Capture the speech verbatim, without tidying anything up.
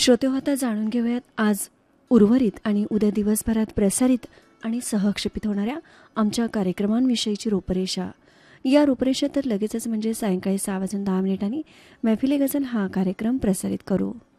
श्रोते हो, आता जाणून घेऊयात आज उर्वरित आणि उद्या दिवसभरात प्रसारित आणि सहक्षेपित होणाऱ्या आमच्या कार्यक्रमांविषयीची रूपरेषा. या रूपरेषेत तर लगेचच म्हणजे सायंकाळी सहा वाजून दहा मिनिटांनी मैफिली गझल हा कार्यक्रम प्रसारित करू.